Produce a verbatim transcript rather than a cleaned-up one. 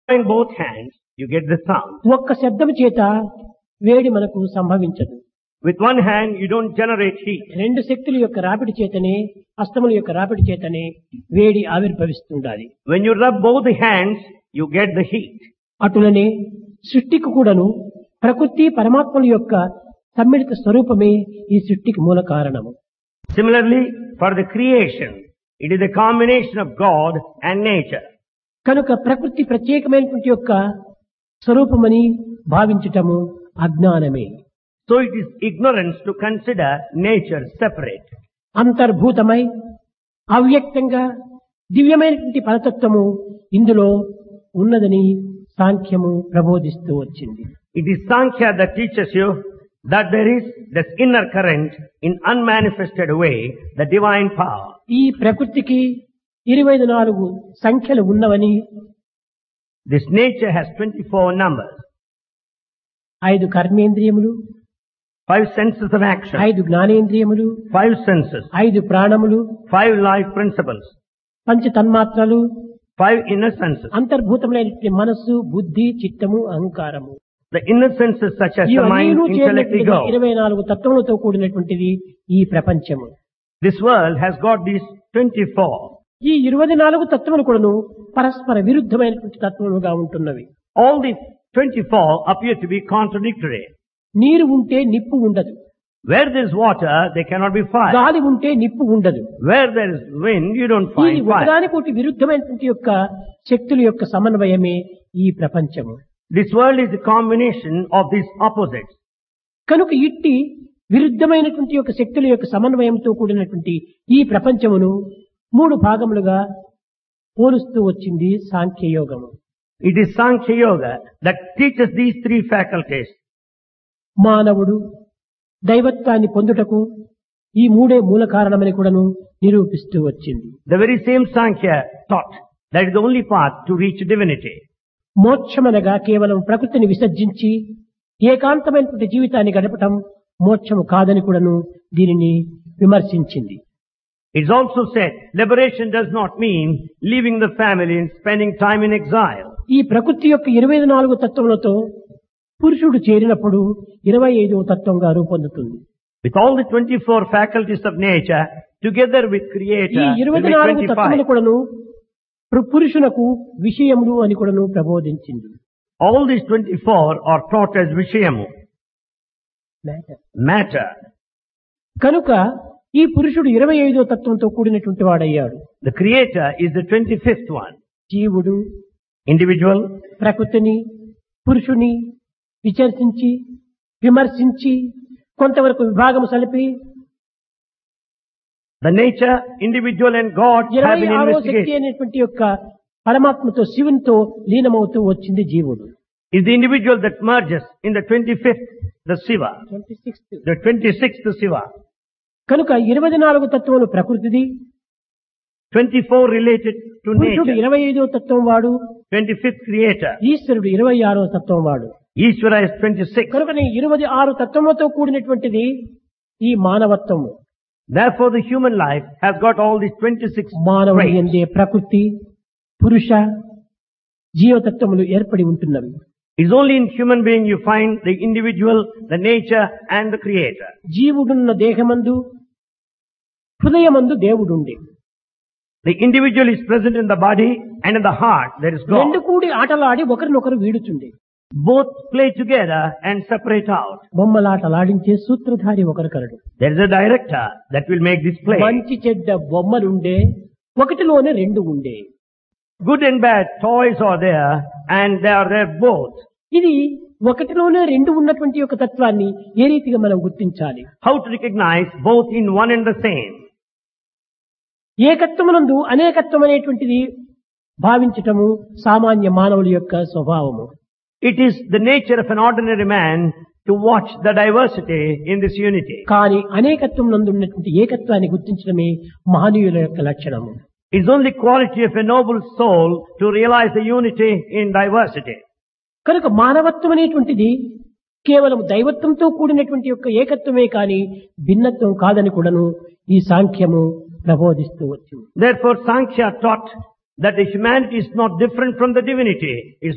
In both hands, you get the sound. ఒక్క శబ్దము చేత వేడి మనకు సంభవించదు. With one hand, you don't generate heat. రెండు శక్తుల యొక్క రాపిడి చేతనే హస్తముల యొక్క రాపిడి చేతనే వేడి ఆవిర్భవిస్తుండాలి. When you rub both the hands, you get the heat. అటులనే సృష్టికి కూడాను ప్రకృతి పరమాత్మల యొక్క సమ్మిళిత స్వరూపమే ఈ సృష్టికి మూల కారణము. Similarly, for the creation, it is a combination of God and nature. కనుక ప్రకృతి ప్రత్యేకమైనటువంటి యొక్క స్వరూపమని భావించటము అజ్ఞానమే. So it is ignorance to consider nature separate. అంతర్భూతమై అవ్యక్తంగా దివ్యమైనటువంటి పరతత్వము ఇందులో ఉన్నదని సాంఖ్యము ప్రబోధిస్తూ వచ్చింది. It is Sankhya that teaches you that there is this inner current in unmanifested way, the divine power. ఈ ప్రకృతికి ఇరవై నాలుగు సంఖ్యలు ఉన్నవని, This nature has twenty-four numbers, ఐదు కర్మేంద్రియములు, five senses of action, ఐదు జ్ఞానేంద్రియములు, five senses, ఐదు ప్రాణములు, five life principles, పంచ తన్మాత్రలు, five inner senses. అంతర్భూతమైనటువంటి మనస్సు, బుద్ధి, చిత్తము, అహంకారము. The inner senses such as the mind, intellect, ego. ఇరవై నాలుగు తత్వములతో కూడినటువంటిది ఈ ప్రపంచము. This world has got these twenty-four. ఈ ఇరవై నాలుగు తత్వములు కూడాను పరస్పర విరుద్ధమైనటువంటి తత్వములుగా ఉంటున్నవి. All these twenty-four appear to be contradictory. నీరు ఉంటే నిప్పు ఉండదు. Where there is water, there cannot be fire. గాలి ఉంటే నిప్పు ఉండదు. Where there is wind, you don't ఈ find fire. ఒకదానికోటి విరుద్ధమైనటువంటి యొక్క శక్తుల యొక్క సమన్వయమే ఈ ప్రపంచము. This world is a combination of these opposites. కనుక ఇట్టి విరుద్ధమైనటువంటి యొక్క శక్తుల యొక్క సమన్వయంతో కూడినటువంటి ఈ ప్రపంచమును మూడు భాగములుగా పోలుస్తూ వచ్చింది సాంఖ్యయోగము. It is Sankhya Yoga that teaches these three faculties. మానవుడు దైవత్వాన్ని పొందుటకు ఈ మూడే మూల కారణమని కూడాను నిరూపిస్తూ వచ్చింది. The very same Sankhya taught that is the only path to reach divinity. మోక్షమనగా కేవలం ప్రకృతిని విసర్జించి ఏకాంతమైనటువంటి జీవితాన్ని గడపటం మోక్షము కాదని కూడాను దీనిని విమర్శించింది. It's also said liberation does not mean leaving the family and spending time in exile. ఈ ప్రకృతి యొక్క ఇరవై నాలుగు తత్వములతో పురుషుడు చేరినప్పుడు ఇరవై ఐదవ తత్వంగా రూపొందుతుంది. With all the twenty-four faculties of nature together with ఈ Creator will ఇరవై be నాలుగు తత్వములు twenty-five. కూడాను పు- పురుషునకు విషయములు అని కూడాను ప్రబోధించింది. All these twenty-four are taught as Vishayamu, matter. కనుక ఈ పురుషుడు ఇరవై ఐదో తత్వంతో కూడినటువంటి వాడయ్యాడు. The Creator is the twenty-fifth one. జీవుడు Individual, ప్రకృతిని పురుషుని విచర్శించి విమర్శించి కొంతవరకు విభాగము సలిపి the nature, individual and God have ఇరవై been ఆరో శక్తి investigated. అనేటువంటి యొక్క పరమాత్మతో శివునితో లీనమవుతూ వచ్చింది జీవుడు. Is the individual that merges in the twenty-fifth, the Shiva, the twenty-sixth, the Shiva. కనుక ఇరవై నాలుగు తత్వములు ప్రకృతిది, twenty-four related to పురుషుడు nature, ఇరవై ఐదో తత్వం వాడు, twenty-fifth Creator. ఈశ్వరుడు ఇరవై ఆరో తత్వం వాడు. Ishvara is twenty-six. కనుక ఇరవై ఆరు తత్వములతో కూడినటువంటిది ఈ మానవత్వము. Therefore the human life has got all these twenty-six మానవుని traits. యందే ప్రకృతి పురుష జీవతత్వములు ఏర్పడి ఉంటున్నవి. It's only in human being you find the individual, the nature and the Creator. జీవుడున్న దేహమందు హృదయమందు దేవుడుండే The individual is present in the body and in the heart there is God. రెండు కూడి ఆటలాడి ఒకరినొకరు వీడుచుండే Both play together and separate out. బొమ్మలాటలాడించే సూత్రధారి ఒకరు కలడు. There is a director that will make this play. మంచి చెడ్డ బొమ్మలుండే ఒకటిలోనే రెండు ఉండే. Good and bad toys are there and they are there both. ఇది ఒకటిలోనే రెండు ఉన్నటువంటి ఒక తత్వాన్ని ఏ రీతిగా మనం గుర్తించాలి? How to recognize both in one and the same? ఏకత్వమునందు అనేకత్వం అనేటువంటిది భావించటము సామాన్య మానవుల యొక్క స్వభావము. It is the nature of an ordinary man to watch the diversity in this unity. కానీ అనేకత్వం నందు ఉన్నటువంటి ఏకత్వాన్ని గుర్తించడమే మహనీయుల యొక్క లక్షణము. It's only quality of a noble soul to realize the unity in diversity. కనుక మానవత్వం అనేటువంటిది కేవలం దైవత్వంతో కూడినటువంటి యొక్క ఏకత్వమే కాని భిన్నత్వం కాదని కూడాను ఈ సాంఖ్యము ప్రబోధిస్తూ వచ్చింది. Therefore Sankhya taught that the humanity is not different from the divinity. It's